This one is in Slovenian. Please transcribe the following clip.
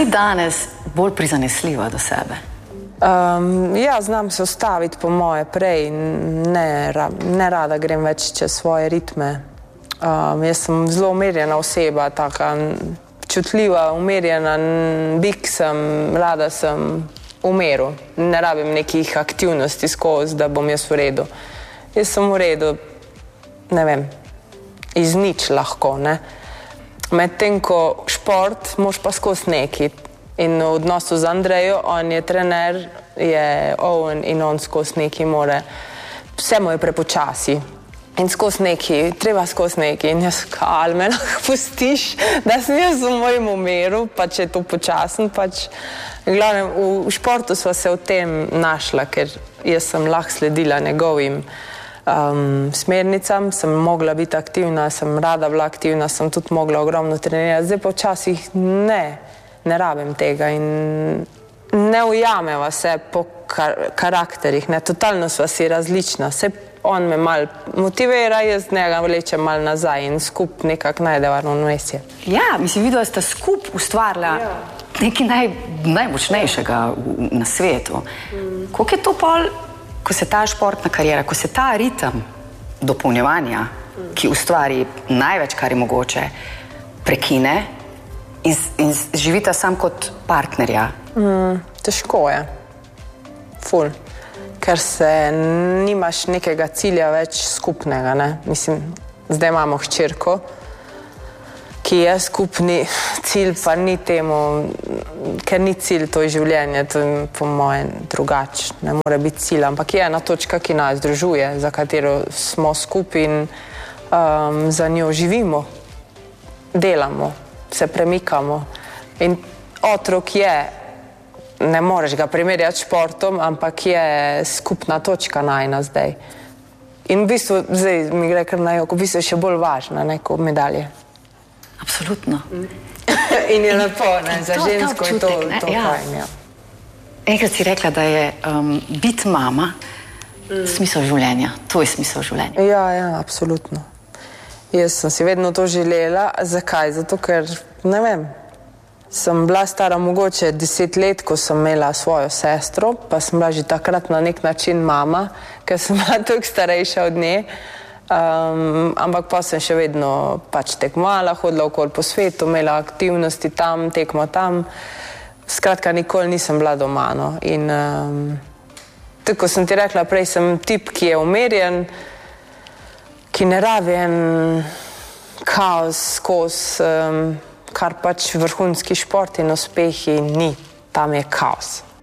si danes bolj prizanesljiva do sebe? Ja, znam se ustaviti po moje prej. Ne rada grem več čez svoje ritme. Jaz sem zelo umirjena oseba, taka čutljiva, umirjena, bik sem, rada sem v miru. Ne rabim nekih aktivnosti skozi, da bom jaz v redu. Jaz sem v redu, ne vem, iz nič lahko, ne. Medtem ko šport, moš pa skozi neki. In v odnosu z Andrejo, on je trener, je Owen in on skozi neki more, vse mu je prepočasi. In skozi neki, treba skozi neki. In jaz, ali me lahko pustiš, da sem jaz v mojem umiru, pa če je to počasen, pač. Glavnem, v športu sva se v tem našla, ker jaz sem lahko sledila njegovim smernicam, sem mogla biti aktivna, sem rada bila aktivna, sem tudi mogla ogromno trenirati. Zdaj pa včasih ne rabim tega in ne ujameva se po karakterih, ne, totalno sva si različna. On me mal motivira, jaz njega vlečem mal nazaj in skup nekako najdeva ravnovesje. Ja, mislim, videla sta skup ustvarila nekaj najmočnejšega na svetu. Koliko je to pol, ko se ta športna karijera, ko se ta ritem dopolnjevanja, ki ustvari največ, kar je mogoče, prekine in živita sam kot partnerja? Težko je. Ful. Ker se nimaš nekega cilja več skupnega, ne. Mislim, zdaj imamo hčerko, ki je skupni cilj, pa ni temu, ker ni cilj to življenje, to je po mojem drugače, ne more biti cilj, ampak je ena točka, ki nas združuje, za katero smo skupaj in za njo živimo, delamo, se premikamo in otrok je, ne moreš ga primerjati s športom, ampak je skupna točka najna zdaj. In v bistvu, zdaj mi gre kar na joko, v bistvu je še bolj važna, ne, kot medalje. Absolutno. In je lepo, ne, za žensko je to fajn, ja. Enkrat si rekla, da je biti mama smisel življenja, tvoj smisel življenja. Ja, absolutno. Jaz sem si vedno to želela. Zakaj? Zato, ker, ne vem, sem bila stara mogoče 10 let, ko sem imela svojo sestro, pa sem bila že takrat na nek način mama, ker sem bila toliko starejša od nje. Ampak pa sem še vedno pač tekmovala, hodila okoli po svetu, imela aktivnosti tam, tekmo tam. Skratka, nikoli nisem bila doma, no. In tako sem ti rekla, prej sem tip, ki je umirjen, ki ne rabi en kaos skozi, kar pač vrhunski šport in uspehi ni. Tam je kaos.